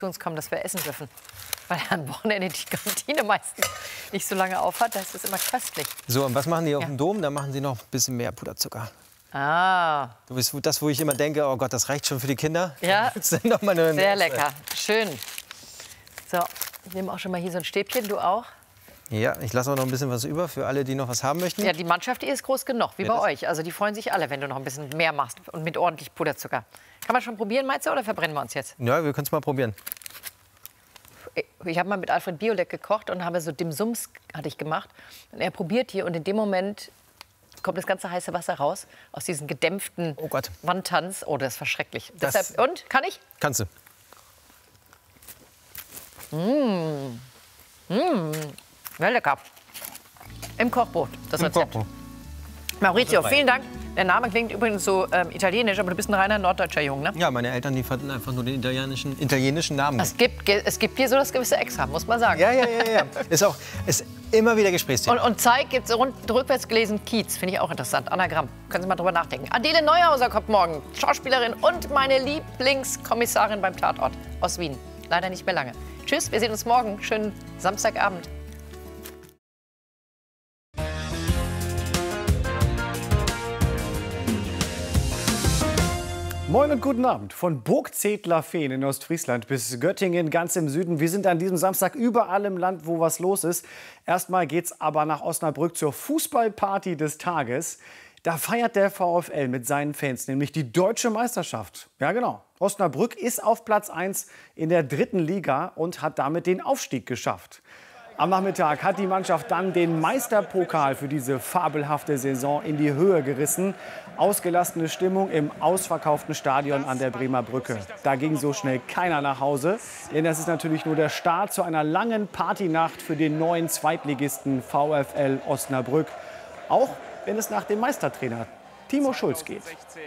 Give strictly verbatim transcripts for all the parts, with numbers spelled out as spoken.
zu uns kommen, dass wir essen dürfen. Weil am Wochenende die Kantine meistens nicht so lange auf hat. Da ist es immer köstlich. So, und was machen die auf Ja. dem Dom? Da machen sie noch ein bisschen mehr Puderzucker. Ah. Du bist das, wo ich immer denke, oh Gott, das reicht schon für die Kinder. Ja, Das ist noch mal eine sehr lecker. Schön. So, ich nehme auch schon mal hier so ein Stäbchen. Du auch? Ja, ich lasse auch noch ein bisschen was über für alle, die noch was haben möchten. Ja, die Mannschaft, die ist groß genug, wie Ja, bei das- euch. Also die freuen sich alle, wenn du noch ein bisschen mehr machst und mit ordentlich Puderzucker. Kann man schon probieren, meinst du, oder verbrennen wir uns jetzt? Ja, wir können es mal probieren. Ich habe mal mit Alfred Biolek gekocht und habe so Dim-Sums hatte ich gemacht. Und er probiert hier und in dem Moment kommt das ganze heiße Wasser raus aus diesen gedämpften Oh Gott. Wandtans. Oh, das war schrecklich. Das- Deshalb, und, kann ich? Kannst du. Ja, lecker. Im Kochbuch, das Im Rezept. Kochbuch. Maurizio, vielen Dank. Der Name klingt übrigens so ähm, italienisch, aber du bist ein reiner norddeutscher Junge, ne? Ja, meine Eltern, die fanden einfach nur den italienischen, italienischen Namen. Es gibt, es gibt hier so das gewisse Extra, muss man sagen. Ja, ja, ja, ja. Ist auch ist immer wieder Gesprächsthema. Und, und Zeig jetzt rund, rückwärts gelesen Kiez, finde ich auch interessant. Anagramm, können Sie mal drüber nachdenken. Adele Neuhauser kommt morgen, Schauspielerin und meine Lieblingskommissarin beim Tatort aus Wien. Leider nicht mehr lange. Tschüss, wir sehen uns morgen. Schönen Samstagabend. Moin und guten Abend. Von Burgzedler-Fehn in Ostfriesland bis Göttingen ganz im Süden. Wir sind an diesem Samstag überall im Land, wo was los ist. Erstmal geht's aber nach Osnabrück zur Fußballparty des Tages. Da feiert der VfL mit seinen Fans nämlich die deutsche Meisterschaft. Ja genau, Osnabrück ist auf Platz eins in der dritten Liga und hat damit den Aufstieg geschafft. Am Nachmittag hat die Mannschaft dann den Meisterpokal für diese fabelhafte Saison in die Höhe gerissen. Ausgelassene Stimmung im ausverkauften Stadion an der Bremer Brücke. Da ging so schnell keiner nach Hause, denn das ist natürlich nur der Start zu einer langen Partynacht für den neuen Zweitligisten VfL Osnabrück. Auch wenn es nach dem Meistertrainer Timo Schulz geht.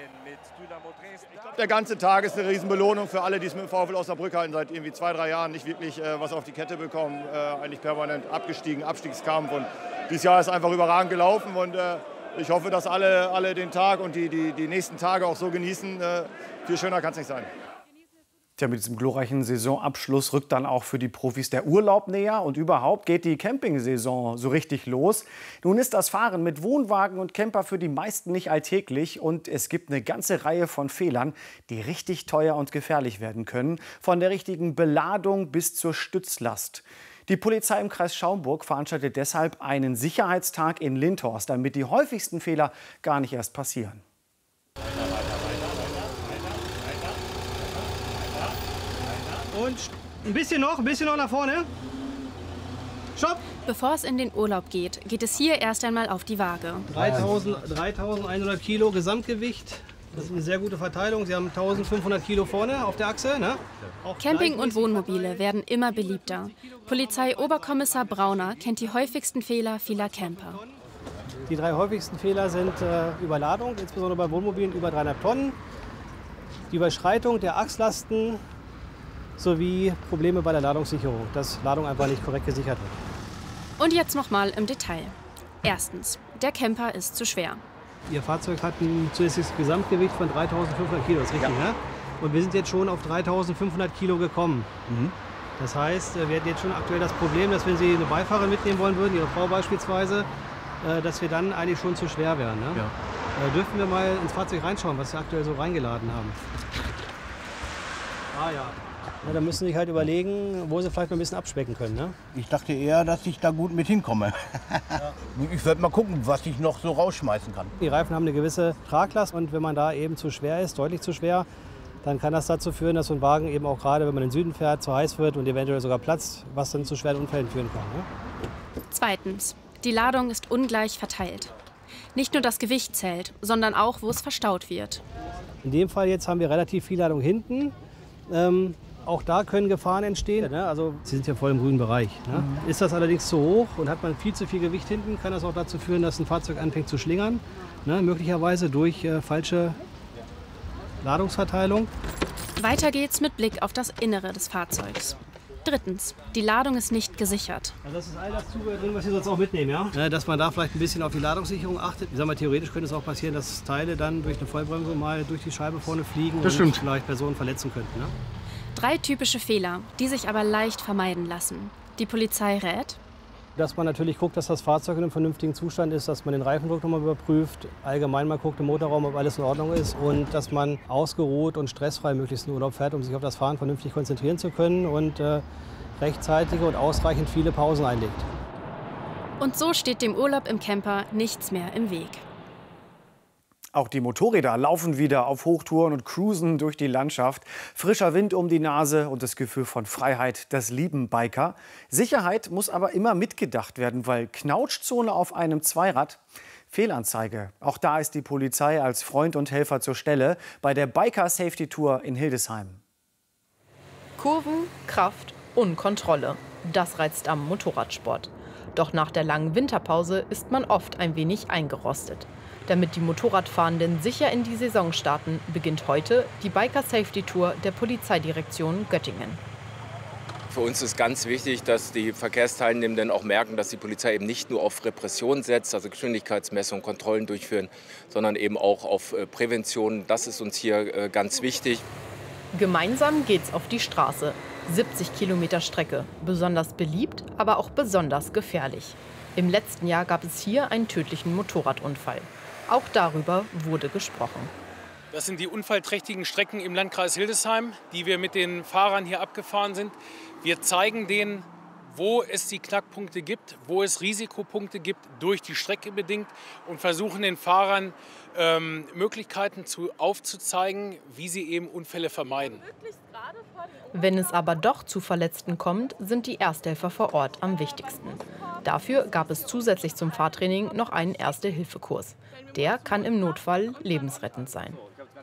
Der ganze Tag ist eine Riesenbelohnung für alle, die es mit dem VfL Osnabrück halten, seit irgendwie zwei, drei Jahren nicht wirklich äh, was auf die Kette bekommen, äh, eigentlich permanent abgestiegen, Abstiegskampf. Und dieses Jahr ist einfach überragend gelaufen und äh, ich hoffe, dass alle, alle den Tag und die, die, die nächsten Tage auch so genießen. Äh, viel schöner kann es nicht sein. Tja, mit diesem glorreichen Saisonabschluss rückt dann auch für die Profis der Urlaub näher und überhaupt geht die Campingsaison so richtig los. Nun ist das Fahren mit Wohnwagen und Camper für die meisten nicht alltäglich und es gibt eine ganze Reihe von Fehlern, die richtig teuer und gefährlich werden können, von der richtigen Beladung bis zur Stützlast. Die Polizei im Kreis Schaumburg veranstaltet deshalb einen Sicherheitstag in Lindhorst, damit die häufigsten Fehler gar nicht erst passieren. Und ein bisschen noch, ein bisschen noch nach vorne. Stopp! Bevor es in den Urlaub geht, geht es hier erst einmal auf die Waage. dreitausendeinhundert Kilo Gesamtgewicht. Das ist eine sehr gute Verteilung. Sie haben eintausendfünfhundert Kilo vorne auf der Achse. Ne? Auch Camping- und gleichmäßig Wohnmobile werden immer beliebter. Polizeioberkommissar Brauner kennt die häufigsten Fehler vieler Camper. Die drei häufigsten Fehler sind äh, Überladung, insbesondere bei Wohnmobilen über dreihundert Tonnen, die Überschreitung der Achslasten sowie Probleme bei der Ladungssicherung, dass Ladung einfach nicht korrekt gesichert wird. Und jetzt noch mal im Detail. Erstens, der Camper ist zu schwer. Ihr Fahrzeug hat ein zusätzliches Gesamtgewicht von dreitausendfünfhundert Kilo, ist richtig, ja. Ne? Und wir sind jetzt schon auf dreitausendfünfhundert Kilo gekommen. Mhm. Das heißt, wir hätten jetzt schon aktuell das Problem, dass wenn Sie eine Beifahrerin mitnehmen wollen würden, Ihre Frau beispielsweise, dass wir dann eigentlich schon zu schwer wären. Ne? Ja. Äh, dürfen wir mal ins Fahrzeug reinschauen, was wir aktuell so reingeladen haben? Ah ja. Ja, da müssen Sie sich halt überlegen, wo Sie vielleicht noch ein bisschen abspecken können. Ne? Ich dachte eher, dass ich da gut mit hinkomme. Ja. Ich werde mal gucken, was ich noch so rausschmeißen kann. Die Reifen haben eine gewisse Traglast und wenn man da eben zu schwer ist, deutlich zu schwer, dann kann das dazu führen, dass so ein Wagen eben auch gerade, wenn man in den Süden fährt, zu heiß wird und eventuell sogar platzt, was dann zu schweren Unfällen führen kann. Ne? Zweitens, die Ladung ist ungleich verteilt. Nicht nur das Gewicht zählt, sondern auch, wo es verstaut wird. In dem Fall jetzt haben wir relativ viel Ladung hinten. Ähm, auch da können Gefahren entstehen. Ne? Also Sie sind ja voll im grünen Bereich. Ne? Mhm. Ist das allerdings zu hoch und hat man viel zu viel Gewicht hinten, kann das auch dazu führen, dass ein Fahrzeug anfängt zu schlingern. Ne? Möglicherweise durch äh, falsche Ladungsverteilung. Weiter geht's mit Blick auf das Innere des Fahrzeugs. Drittens, die Ladung ist nicht gesichert. Also das ist all das Zubehör drin, was Sie sonst auch mitnehmen, ja? Ja, dass man da vielleicht ein bisschen auf die Ladungssicherung achtet. Ich sag mal, theoretisch könnte es auch passieren, dass Teile dann durch eine Vollbremsung mal durch die Scheibe vorne fliegen das und stimmt. vielleicht Personen verletzen könnten. Ne? Drei typische Fehler, die sich aber leicht vermeiden lassen. Die Polizei rät: Dass man natürlich guckt, dass das Fahrzeug in einem vernünftigen Zustand ist, dass man den Reifendruck nochmal überprüft, allgemein mal guckt im Motorraum, ob alles in Ordnung ist und dass man ausgeruht und stressfrei möglichst in Urlaub fährt, um sich auf das Fahren vernünftig konzentrieren zu können und äh, rechtzeitige und ausreichend viele Pausen einlegt. Und so steht dem Urlaub im Camper nichts mehr im Weg. Auch die Motorräder laufen wieder auf Hochtouren und cruisen durch die Landschaft. Frischer Wind um die Nase und das Gefühl von Freiheit, das lieben Biker. Sicherheit muss aber immer mitgedacht werden, weil Knautschzone auf einem Zweirad, Fehlanzeige. Auch da ist die Polizei als Freund und Helfer zur Stelle bei der Biker Safety Tour in Hildesheim. Kurven, Kraft und Kontrolle. Das reizt am Motorradsport. Doch nach der langen Winterpause ist man oft ein wenig eingerostet. Damit die Motorradfahrenden sicher in die Saison starten, beginnt heute die Biker Safety Tour der Polizeidirektion Göttingen. Für uns ist ganz wichtig, dass die Verkehrsteilnehmenden auch merken, dass die Polizei eben nicht nur auf Repression setzt, also Geschwindigkeitsmessung, Kontrollen durchführen, sondern eben auch auf Prävention. Das ist uns hier ganz wichtig. Gemeinsam geht's auf die Straße. siebzig Kilometer Strecke. Besonders beliebt, aber auch besonders gefährlich. Im letzten Jahr gab es hier einen tödlichen Motorradunfall. Auch darüber wurde gesprochen. Das sind die unfallträchtigen Strecken im Landkreis Hildesheim, die wir mit den Fahrern hier abgefahren sind. Wir zeigen denen, wo es die Knackpunkte gibt, wo es Risikopunkte gibt, durch die Strecke bedingt und versuchen den Fahrern ähm, Möglichkeiten zu, aufzuzeigen, wie sie eben Unfälle vermeiden. Wenn es aber doch zu Verletzten kommt, sind die Ersthelfer vor Ort am wichtigsten. Dafür gab es zusätzlich zum Fahrtraining noch einen Erste-Hilfe-Kurs. Der kann im Notfall lebensrettend sein.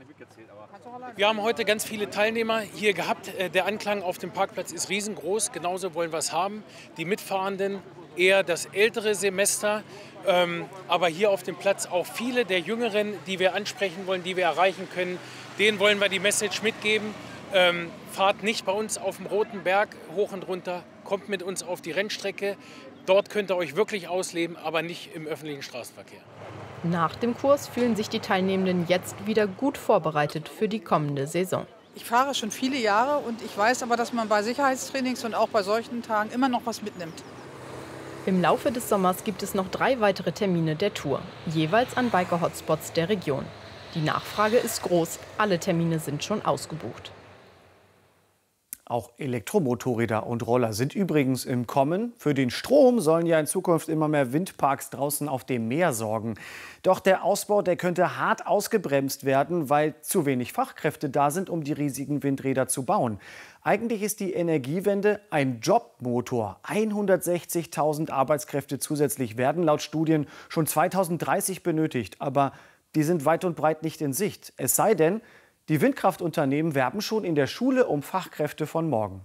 Wir haben heute ganz viele Teilnehmer hier gehabt. Der Anklang auf dem Parkplatz ist riesengroß. Genauso wollen wir es haben. Die Mitfahrenden eher das ältere Semester. Ähm, aber hier auf dem Platz auch viele der Jüngeren, die wir ansprechen wollen, die wir erreichen können. Denen wollen wir die Message mitgeben. Ähm, fahrt nicht bei uns auf dem Roten Berg hoch und runter. Kommt mit uns auf die Rennstrecke. Dort könnt ihr euch wirklich ausleben, aber nicht im öffentlichen Straßenverkehr. Nach dem Kurs fühlen sich die Teilnehmenden jetzt wieder gut vorbereitet für die kommende Saison. Ich fahre schon viele Jahre und ich weiß aber, dass man bei Sicherheitstrainings und auch bei solchen Tagen immer noch was mitnimmt. Im Laufe des Sommers gibt es noch drei weitere Termine der Tour, jeweils an Biker-Hotspots der Region. Die Nachfrage ist groß, alle Termine sind schon ausgebucht. Auch Elektromotorräder und Roller sind übrigens im Kommen. Für den Strom sollen ja in Zukunft immer mehr Windparks draußen auf dem Meer sorgen. Doch der Ausbau, der könnte hart ausgebremst werden, weil zu wenig Fachkräfte da sind, um die riesigen Windräder zu bauen. Eigentlich ist die Energiewende ein Jobmotor. hundertsechzigtausend Arbeitskräfte zusätzlich werden laut Studien schon zweitausenddreißig benötigt. Aber die sind weit und breit nicht in Sicht. Es sei denn, die Windkraftunternehmen werben schon in der Schule um Fachkräfte von morgen.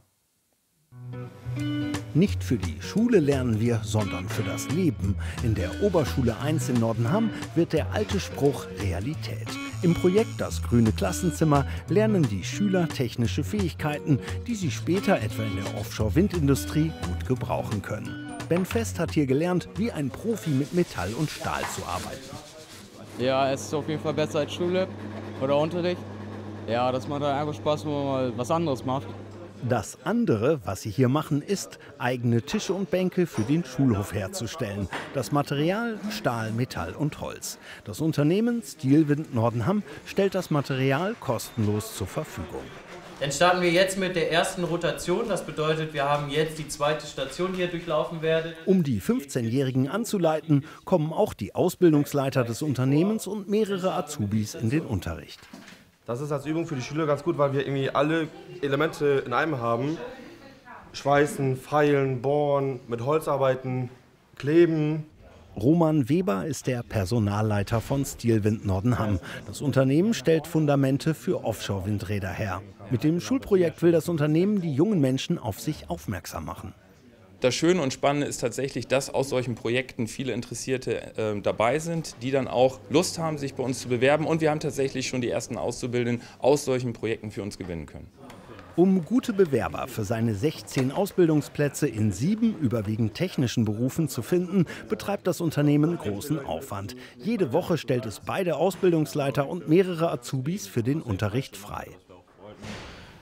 Nicht für die Schule lernen wir, sondern für das Leben. In der Oberschule eins in Nordenham wird der alte Spruch Realität. Im Projekt Das grüne Klassenzimmer lernen die Schüler technische Fähigkeiten, die sie später etwa in der Offshore-Windindustrie gut gebrauchen können. Ben Fest hat hier gelernt, wie ein Profi mit Metall und Stahl zu arbeiten. Ja, es ist auf jeden Fall besser als Schule oder Unterricht. Ja, das macht einfach Spaß, wenn man mal was anderes macht. Das andere, was sie hier machen, ist, eigene Tische und Bänke für den Schulhof herzustellen. Das Material Stahl, Metall und Holz. Das Unternehmen Stilwind Nordenham stellt das Material kostenlos zur Verfügung. Dann starten wir jetzt mit der ersten Rotation. Das bedeutet, wir haben jetzt die zweite Station, die hier durchlaufen werde. Um die fünfzehnjährigen anzuleiten, kommen auch die Ausbildungsleiter des Unternehmens und mehrere Azubis in den Unterricht. Das ist als Übung für die Schüler ganz gut, weil wir irgendwie alle Elemente in einem haben. Schweißen, feilen, bohren, mit Holz arbeiten, kleben. Roman Weber ist der Personalleiter von Stilwind Nordenham. Das Unternehmen stellt Fundamente für Offshore-Windräder her. Mit dem Schulprojekt will das Unternehmen die jungen Menschen auf sich aufmerksam machen. Das Schöne und Spannende ist tatsächlich, dass aus solchen Projekten viele Interessierte äh, dabei sind, die dann auch Lust haben, sich bei uns zu bewerben. Und wir haben tatsächlich schon die ersten Auszubildenden aus solchen Projekten für uns gewinnen können. Um gute Bewerber für seine sechzehn Ausbildungsplätze in sieben überwiegend technischen Berufen zu finden, betreibt das Unternehmen großen Aufwand. Jede Woche stellt es beide Ausbildungsleiter und mehrere Azubis für den Unterricht frei.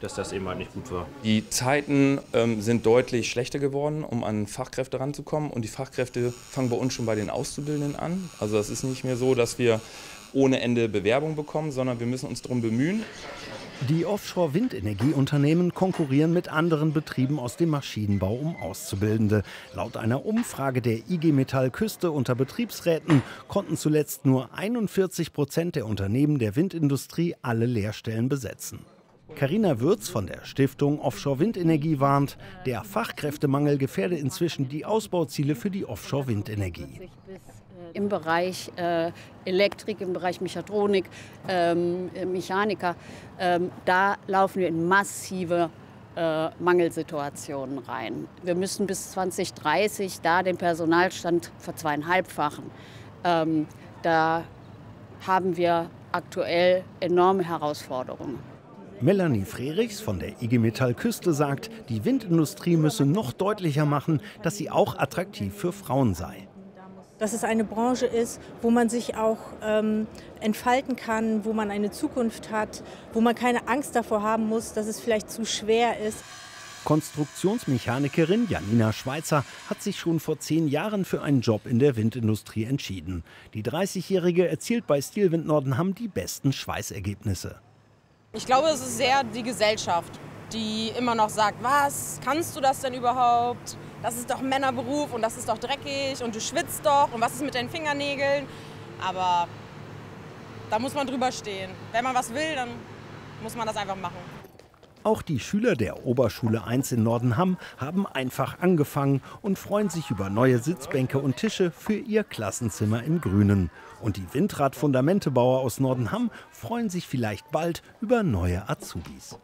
dass das eben halt nicht gut war. Die Zeiten ähm, sind deutlich schlechter geworden, um an Fachkräfte ranzukommen. Und die Fachkräfte fangen bei uns schon bei den Auszubildenden an. Also es ist nicht mehr so, dass wir ohne Ende Bewerbung bekommen, sondern wir müssen uns darum bemühen. Die Offshore-Windenergieunternehmen konkurrieren mit anderen Betrieben aus dem Maschinenbau um Auszubildende. Laut einer Umfrage der I G Metall Küste unter Betriebsräten konnten zuletzt nur einundvierzig Prozent der Unternehmen der Windindustrie alle Lehrstellen besetzen. Carina Würz von der Stiftung Offshore-Windenergie warnt, der Fachkräftemangel gefährde inzwischen die Ausbauziele für die Offshore-Windenergie. Im Bereich äh, Elektrik, im Bereich Mechatronik, ähm, Mechaniker, ähm, da laufen wir in massive äh, Mangelsituationen rein. Wir müssen bis zwanzig dreißig da den Personalstand verzweieinhalbfachen. Ähm, da haben wir aktuell enorme Herausforderungen. Melanie Frerichs von der I G Metall Küste sagt, die Windindustrie müsse noch deutlicher machen, dass sie auch attraktiv für Frauen sei. Dass es eine Branche ist, wo man sich auch ähm, entfalten kann, wo man eine Zukunft hat, wo man keine Angst davor haben muss, dass es vielleicht zu schwer ist. Konstruktionsmechanikerin Janina Schweizer hat sich schon vor zehn Jahren für einen Job in der Windindustrie entschieden. Die dreißigjährige erzielt bei Stilwind Nordenham die besten Schweißergebnisse. Ich glaube, es ist sehr die Gesellschaft, die immer noch sagt, was, kannst du das denn überhaupt? Das ist doch ein Männerberuf und das ist doch dreckig und du schwitzt doch und was ist mit deinen Fingernägeln? Aber da muss man drüber stehen. Wenn man was will, dann muss man das einfach machen. Auch die Schüler der Oberschule eins in Nordenham haben einfach angefangen und freuen sich über neue Sitzbänke und Tische für ihr Klassenzimmer im Grünen. Und die Windrad-Fundamentebauer aus Nordenham freuen sich vielleicht bald über neue Azubis.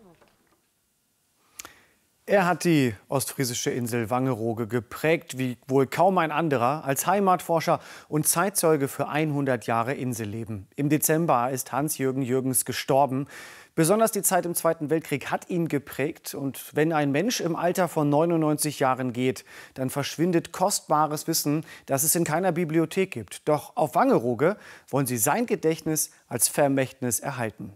Er hat die ostfriesische Insel Wangerooge geprägt wie wohl kaum ein anderer, als Heimatforscher und Zeitzeuge für hundert Jahre Inselleben. Im Dezember ist Hans-Jürgen Jürgens gestorben. Besonders die Zeit im Zweiten Weltkrieg hat ihn geprägt. Und wenn ein Mensch im Alter von neunundneunzig Jahren geht, dann verschwindet kostbares Wissen, das es in keiner Bibliothek gibt. Doch auf Wangerooge wollen sie sein Gedächtnis als Vermächtnis erhalten.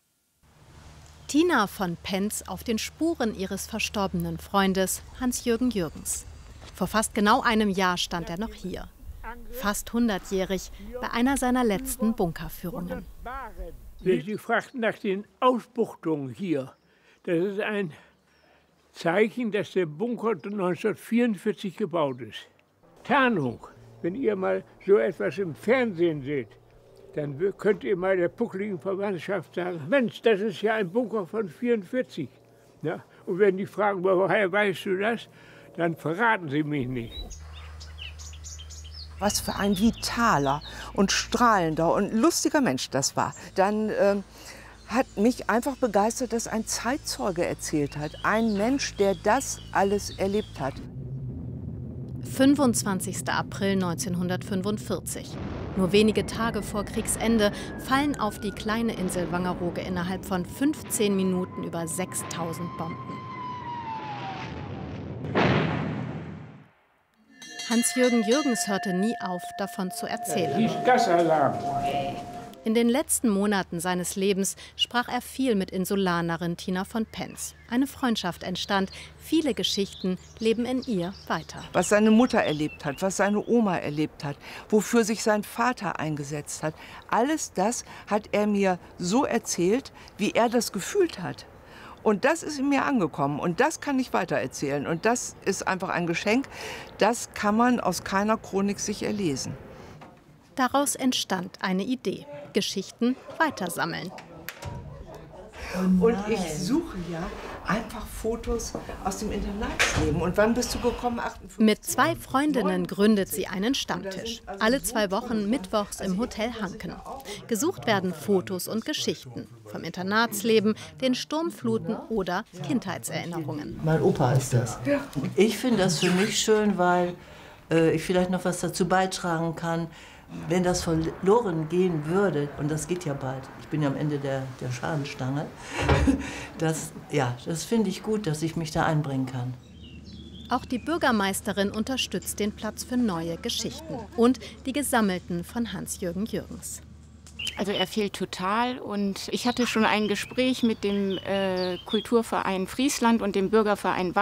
Tina von Penz auf den Spuren ihres verstorbenen Freundes Hans-Jürgen Jürgens. Vor fast genau einem Jahr stand er noch hier. Fast hundertjährig bei einer seiner letzten Bunkerführungen. Sie fragten nach den Ausbuchtungen hier. Das ist ein Zeichen, dass der Bunker neunzehnhundertvierundvierzig gebaut ist. Tarnung, wenn ihr mal so etwas im Fernsehen seht, dann könnt ihr mal der puckligen Verwandtschaft sagen, Mensch, das ist ja ein Bunker von vierundvierzig. Ja? Und wenn die fragen, woher weißt du das, dann verraten sie mich nicht. Was für ein vitaler und strahlender und lustiger Mensch das war. Dann äh, hat mich einfach begeistert, dass ein Zeitzeuge erzählt hat. Ein Mensch, der das alles erlebt hat. fünfundzwanzigster April neunzehnhundertfünfundvierzig. Nur wenige Tage vor Kriegsende fallen auf die kleine Insel Wangerooge innerhalb von fünfzehn Minuten über sechstausend Bomben. Hans-Jürgen Jürgens hörte nie auf, davon zu erzählen. Wie ist das Alarm? In den letzten Monaten seines Lebens sprach er viel mit Insulanerin Tina von Penz. Eine Freundschaft entstand, viele Geschichten leben in ihr weiter. Was seine Mutter erlebt hat, was seine Oma erlebt hat, wofür sich sein Vater eingesetzt hat, alles das hat er mir so erzählt, wie er das gefühlt hat. Und das ist in mir angekommen und das kann ich weitererzählen. Und das ist einfach ein Geschenk, das kann man aus keiner Chronik sich erlesen. Daraus entstand eine Idee: Geschichten weitersammeln. Und ich suche ja einfach Fotos aus dem Internatsleben. Und wann bist du gekommen? achtundfünfzig? Mit zwei Freundinnen gründet sie einen Stammtisch. Alle zwei Wochen mittwochs im Hotel Hanken. Gesucht werden Fotos und Geschichten. Vom Internatsleben, den Sturmfluten oder Kindheitserinnerungen. Mein Opa ist das. Ich finde das für mich schön, weil äh, ich vielleicht noch was dazu beitragen kann. Wenn das verloren gehen würde, und das geht ja bald, ich bin ja am Ende der, der Schadenstange, das, ja, das finde ich gut, dass ich mich da einbringen kann. Auch die Bürgermeisterin unterstützt den Platz für neue Geschichten und die gesammelten von Hans-Jürgen Jürgens. Also er fehlt total und ich hatte schon ein Gespräch mit dem äh, Kulturverein Friesland und dem Bürgerverein